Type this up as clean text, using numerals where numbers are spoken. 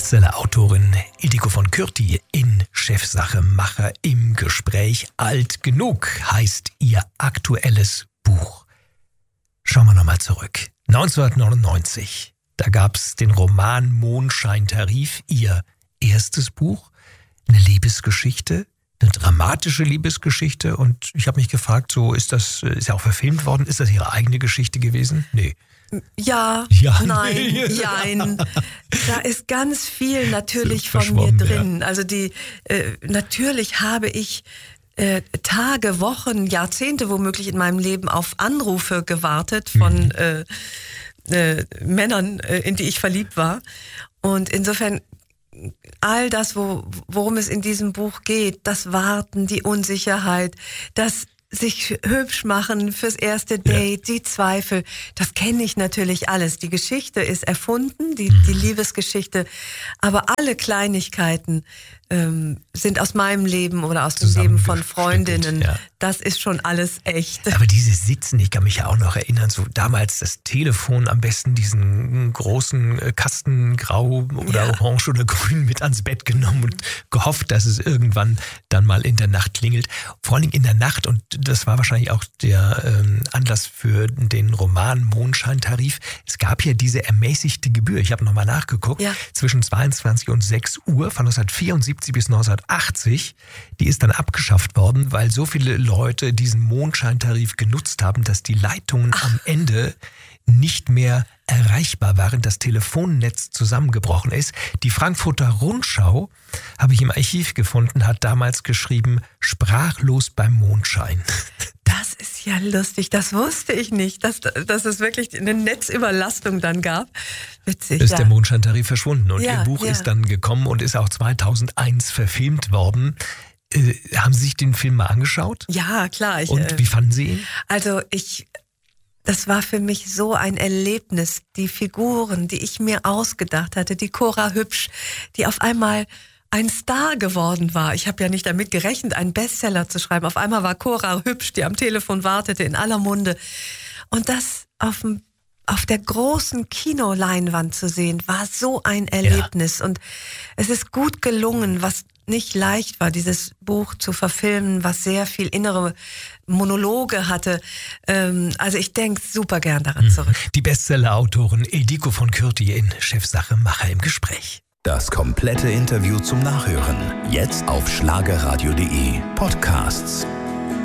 Bestseller-Autorin Ildiko von Kürti in Chefsache Macher im Gespräch. Alt genug heißt ihr aktuelles Buch. Schauen wir nochmal zurück. 1999, da gab es den Roman Mondscheintarif, ihr erstes Buch, eine Liebesgeschichte, eine dramatische Liebesgeschichte. Und ich habe mich gefragt, ist ja auch verfilmt worden, ist das Ihre eigene Geschichte gewesen? Nee. Ja, nein, jein. Da ist ganz viel natürlich von mir drin. Ja. Also natürlich habe ich Tage, Wochen, Jahrzehnte womöglich in meinem Leben auf Anrufe gewartet von Männern, in die ich verliebt war. Und insofern all das, worum es in diesem Buch geht, das Warten, die Unsicherheit, das sich hübsch machen fürs erste Date, die Zweifel, das kenne ich natürlich alles. Die Geschichte ist erfunden, die Liebesgeschichte, aber alle Kleinigkeiten sind aus meinem Leben oder aus dem Leben von Freundinnen. Ja. Das ist schon alles echt. Aber dieses Sitzen, ich kann mich ja auch noch erinnern, so damals das Telefon am besten diesen großen Kasten grau oder orange oder grün mit ans Bett genommen und gehofft, dass es irgendwann dann mal in der Nacht klingelt. Vor allem in der Nacht, und das war wahrscheinlich auch der Anlass für den Roman Mondscheintarif. Es gab ja diese ermäßigte Gebühr, ich habe nochmal nachgeguckt, zwischen 22 und 6 Uhr von 1974 bis 1980. Die ist dann abgeschafft worden, weil so viele Leute diesen Mondscheintarif genutzt haben, dass die Leitungen am Ende nicht mehr erreichbar waren, das Telefonnetz zusammengebrochen ist. Die Frankfurter Rundschau, habe ich im Archiv gefunden, hat damals geschrieben, sprachlos beim Mondschein. Das ist ja lustig, das wusste ich nicht, dass es wirklich eine Netzüberlastung dann gab. Witzig, ist der Mondscheintarif verschwunden und ihr Buch ist dann gekommen und ist auch 2001 verfilmt worden. Haben Sie sich den Film mal angeschaut? Ja, klar. Und wie fanden Sie ihn? Also das war für mich so ein Erlebnis. Die Figuren, die ich mir ausgedacht hatte, die Cora Hübsch, die auf einmal ein Star geworden war. Ich habe ja nicht damit gerechnet, einen Bestseller zu schreiben. Auf einmal war Cora Hübsch, die am Telefon wartete, in aller Munde. Und das auf der großen Kinoleinwand zu sehen, war so ein Erlebnis. Ja. Und es ist gut gelungen, was nicht leicht war, dieses Buch zu verfilmen, was sehr viel innere Monologe hatte. Also ich denke super gern daran zurück. Die Bestseller-Autorin Ildiko von Kürti in Chefsache Macher im Gespräch. Das komplette Interview zum Nachhören. Jetzt auf schlagerradio.de Podcasts.